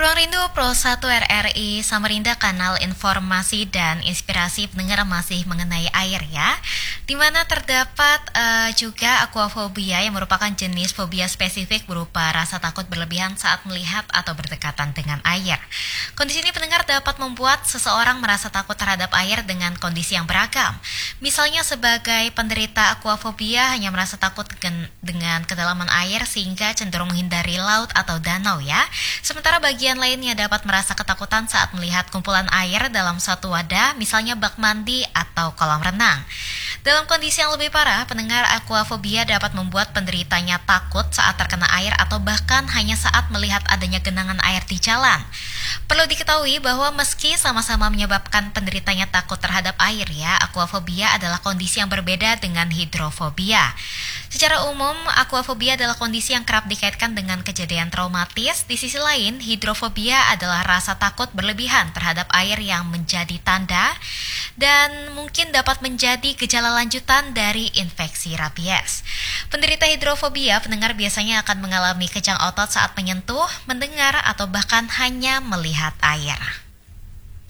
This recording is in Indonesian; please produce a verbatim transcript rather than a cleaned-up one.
Ruang Rindu Pro satu R R I Samarinda, kanal informasi dan inspirasi pendengar masih mengenai air ya, di mana terdapat uh, juga aquafobia yang merupakan jenis fobia spesifik berupa rasa takut berlebihan saat melihat atau berdekatan dengan air. Kondisi ini pendengar dapat membuat seseorang merasa takut terhadap air dengan kondisi yang beragam. Misalnya sebagai penderita aquafobia hanya merasa takut dengan, dengan kedalaman air sehingga cenderung menghindari laut atau danau ya. Sementara bagi Bagian lainnya dapat merasa ketakutan saat melihat kumpulan air dalam suatu wadah, misalnya bak mandi atau kolam renang. Dalam kondisi yang lebih parah, pendengar, aquafobia dapat membuat penderitanya takut saat terkena air atau bahkan hanya saat melihat adanya genangan air di jalan. Perlu diketahui bahwa meski sama-sama menyebabkan penderitanya takut terhadap air ya, aquafobia adalah kondisi yang berbeda dengan hidrofobia. Secara umum, aquafobia adalah kondisi yang kerap dikaitkan dengan kejadian traumatis. Di sisi lain, hidrofobia adalah rasa takut berlebihan terhadap air yang menjadi tanda dan mungkin dapat menjadi gejala lanjutan dari infeksi rabies. Penderita hidrofobia, pendengar biasanya akan mengalami kejang otot saat menyentuh, mendengar, atau bahkan hanya melihat air.